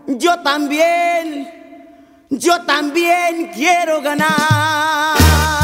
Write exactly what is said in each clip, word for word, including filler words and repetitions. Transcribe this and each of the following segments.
Yo también, yo también quiero ganar.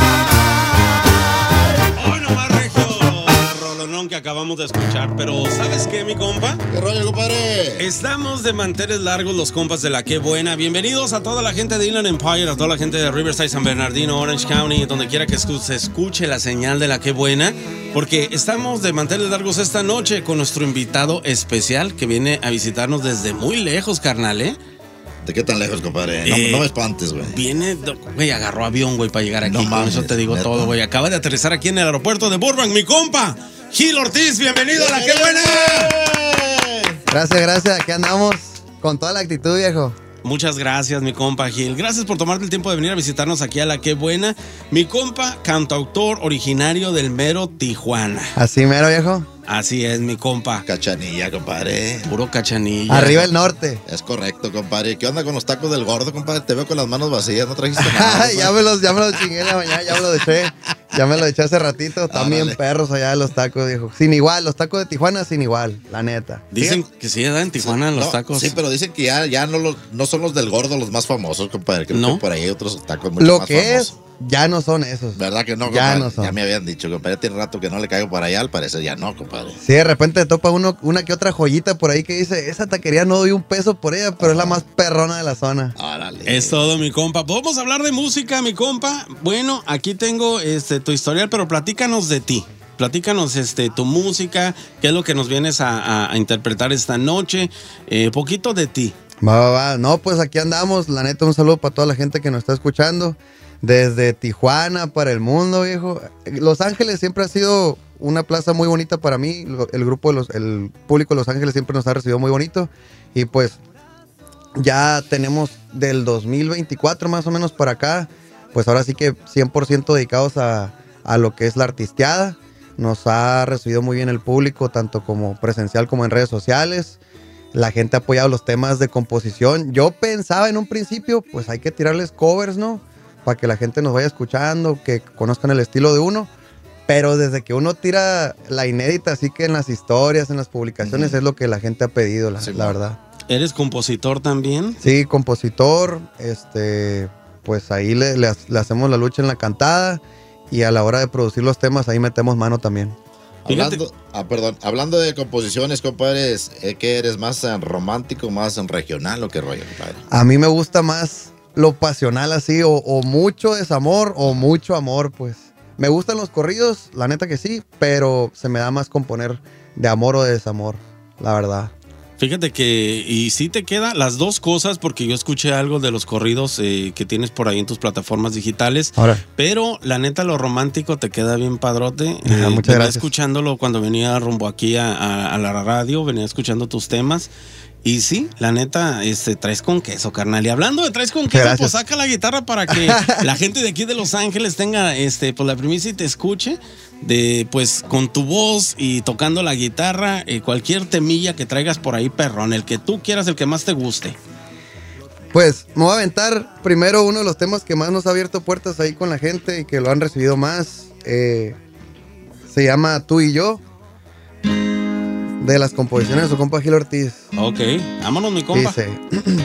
Hoy nomás, Regio, el rolonón que acabamos de escuchar. Pero, ¿sabes qué, mi compa? ¿Qué rollo, compadre? Estamos de manteles largos los compas de La Qué Buena. Bienvenidos a toda la gente de Inland Empire, a toda la gente de Riverside, San Bernardino, Orange County, donde quiera que se escuche la señal de La Qué Buena. Porque estamos de manteles largos esta noche con nuestro invitado especial que viene a visitarnos desde muy lejos, carnal, ¿eh? ¿De qué tan lejos, compadre? No, Eh, no me espantes, güey. Viene, güey, agarró avión, güey, para llegar aquí. No Con mames, eso te digo ¿neta? todo, güey. Acaba de aterrizar aquí en el aeropuerto de Burbank, mi compa, Gil Ortiz. Bienvenido a La Qué Buena. Gracias, gracias. Aquí andamos con toda la actitud, viejo. Muchas gracias, mi compa Gil. Gracias por tomarte el tiempo de venir a visitarnos aquí a La Qué Buena. Mi compa, cantautor originario del mero Tijuana. Así mero, viejo. Así es, mi compa. Cachanilla, compadre. Puro cachanilla. Arriba el norte. Es correcto, compadre. ¿Qué onda con los tacos del gordo, compadre? Te veo con las manos vacías, no trajiste nada. ya, me los, ya me los chingué en la mañana, ya me los eché. Ya me los eché hace ratito. Están Árale. bien perros allá los tacos, viejo. Sin igual, los tacos de Tijuana sin igual, la neta. Dicen que sí, ¿verdad? En Tijuana los No, tacos. Sí, pero dicen que ya, ya no, los, no son los del gordo los más famosos, compadre. Creo ¿No? que por ahí hay otros tacos mucho Lo más que famosos. es, ya no son esos. ¿Verdad que no, Ya compadre? no son. Ya me habían dicho, compadre. Tiene rato que no le caigo para allá, al parecer ya no, compadre. Sí, de repente te topa uno, una que otra joyita por ahí que dice, esa taquería no doy un peso por ella, pero es la más perrona de la zona. Órale. Es todo, mi compa. Podemos hablar de música, mi compa. Bueno, aquí tengo este tu historial, pero platícanos de ti. Platícanos este tu música, qué es lo que nos vienes a, a- a interpretar esta noche. Eh, poquito de ti. Va, va, va. No, pues aquí andamos. La neta, un saludo para toda la gente que nos está escuchando. Desde Tijuana para el mundo, viejo. Los Ángeles siempre ha sido una plaza muy bonita para mí. Lo- El grupo, de los, el público de Los Ángeles siempre nos ha recibido muy bonito. Y pues ya tenemos del dos mil veinticuatro más o menos para acá. Pues ahora sí que cien por ciento dedicados a, a lo que es la artisteada. Nos ha recibido muy bien el público, tanto como presencial como en redes sociales. La gente ha apoyado los temas de composición. Yo pensaba en un principio, pues hay que tirarles covers, ¿no? Para que la gente nos vaya escuchando, que conozcan el estilo de uno. Pero desde que uno tira la inédita, así que en las historias, en las publicaciones, Ujú. es lo que la gente ha pedido, la, Sí, la man. verdad. ¿Eres compositor también? Sí, compositor, este, pues ahí le, le ha- le hacemos la lucha en la cantada. Y a la hora de producir los temas, ahí metemos mano también. Fíjate- Hablando, ah, perdón, hablando de composiciones, compadre, eh, ¿qué eres? ¿Más eh, romántico, más eh, regional o qué rollo, compadre? A mí me gusta más lo pasional así, o, o mucho desamor o mucho amor, pues. Me gustan los corridos, la neta que sí, pero se me da más componer de amor o de desamor, la verdad. Fíjate que, y sí te queda las dos cosas, porque yo escuché algo de los corridos eh, que tienes por ahí en tus plataformas digitales. Ahora, Pero la neta, lo romántico te queda bien padrote. Ajá, Eh, muchas venía gracias. escuchándolo cuando venía rumbo aquí a, a- a la radio, venía escuchando tus temas. Y sí, la neta, este, traes con queso, carnal. Y hablando de traes con queso, Gracias. pues saca la guitarra para que la gente de aquí de Los Ángeles tenga, este, pues la primicia y te escuche. De, pues, con tu voz y tocando la guitarra, eh, cualquier temilla que traigas por ahí, perrón, el que tú quieras, el que más te guste. pues me voy a aventar primero uno de los temas que más nos ha abierto puertas ahí con la gente y que lo han recibido más. eh, se llama Tú y Yo, de las composiciones de su compa Gil Ortiz. Ok, vámonos, mi compa. Dice,